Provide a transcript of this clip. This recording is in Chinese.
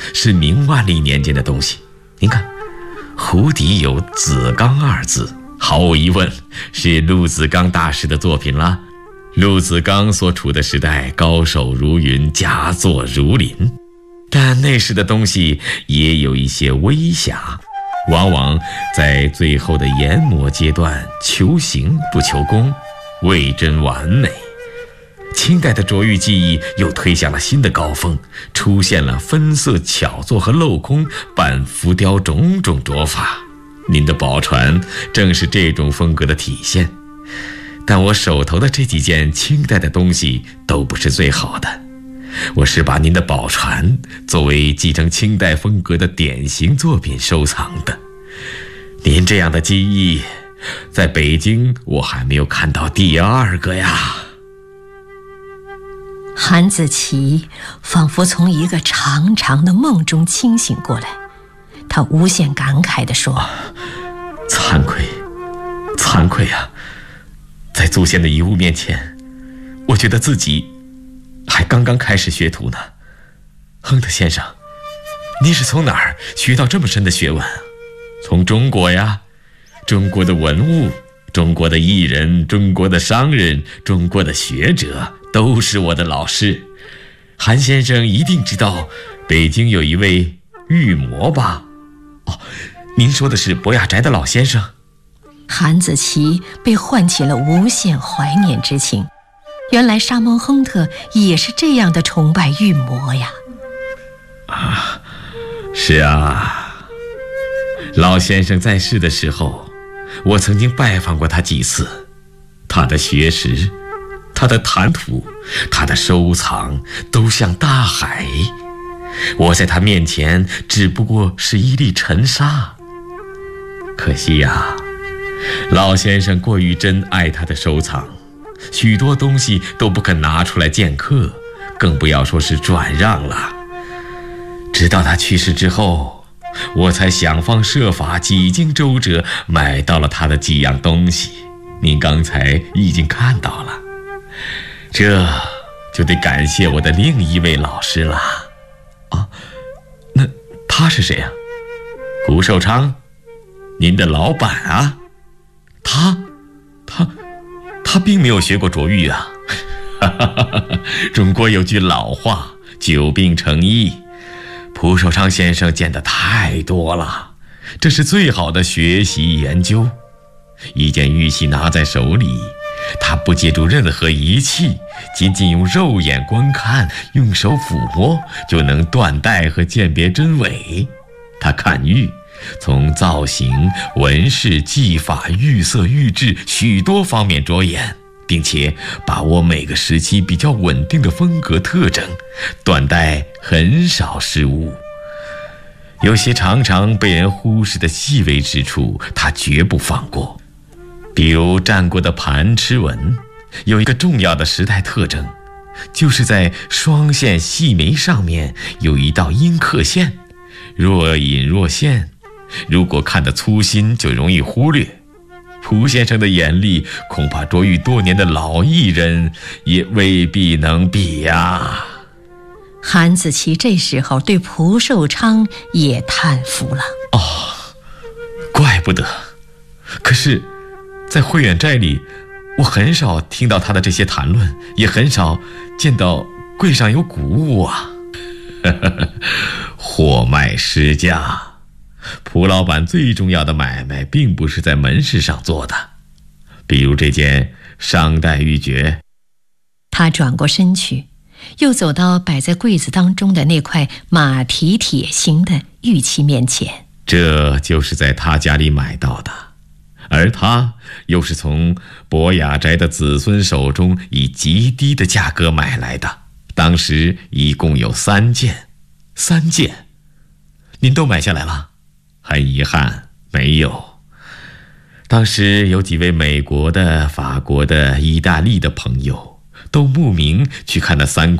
是明万历年间的东西。您看，壶底有子刚二字，毫无疑问是陆子刚大师的作品啦。陆子刚所处的时代，高手如云，佳作如林，但那时的东西也有一些微瑕，往往在最后的研磨阶段，求形不求工，未臻完美。清代的琢玉技艺又推向了新的高峰，出现了分色巧作和镂空、半浮雕种种琢法。您的宝船正是这种风格的体现。但我手头的这几件清代的东西都不是最好的，我是把您的宝船作为继承清代风格的典型作品收藏的。您这样的技艺，在北京我还没有看到第二个呀。 韩子琪仿佛从一个长长的梦中清醒过来，他无限感慨地说： 惭愧啊，在祖先的遗物面前，我觉得自己还刚刚开始学徒呢。亨特先生，您是从哪儿学到这么深的学问？从中国呀，中国的文物，中国的艺人，中国的商人，中国的学者，都是我的老师。韩先生一定知道北京有一位玉魔吧？哦，您说的是博雅斋的老先生。 韩子琪被唤起了无限怀念之情，原来沙蒙亨特也是这样的崇拜玉魔呀。 是啊，老先生在世的时候，我曾经拜访过他几次。他的学识，他的谈吐，他的收藏都像大海，我在他面前只不过是一粒尘沙。可惜呀，老先生过于珍爱他的收藏，许多东西都不肯拿出来见客，更不要说是转让了。直到他去世之后，我才想方设法几经周折买到了他的几样东西，您刚才已经看到了。这就得感谢我的另一位老师了。那他是谁啊？胡寿昌，您的老板啊。他并没有学过琢玉啊。中国有句老话，久病成医。蒲寿昌先生见得太多了，这是最好的学习研究。一件玉器拿在手里，他不借助任何仪器，仅仅用肉眼观看，用手抚摸，就能断代和鉴别真伪。他看玉，从造型、纹饰、技法、玉色、玉质许多方面着眼，并且把握每个时期比较稳定的风格特征，断代很少失误。有些常常被人忽视的细微之处，他绝不放过。比如战国的盘螭纹，有一个重要的时代特征，就是在双线细眉上面有一道阴刻线，若隐若现，如果看得粗心就容易忽略。蒲先生的眼力，恐怕琢玉多年的老艺人也未必能比呀。 韩子琪这时候对蒲寿昌也叹服了。 怪不得。可是在慧远斋里，我很少听到他的这些谈论，也很少见到柜上有古物啊。货卖失价，蒲老板最重要的买卖并不是在门市上做的。比如这件商代玉珏， 他转过身去，又走到摆在柜子当中的那块马蹄铁形的玉器面前。 这就是在他家里买到的，而他又是从博雅斋的子孙手中以极低的价格买来的。当时一共有3件，您都买下来了？很遗憾，没有。当时有几位美国的、法国的、意大利的朋友都慕名去看那3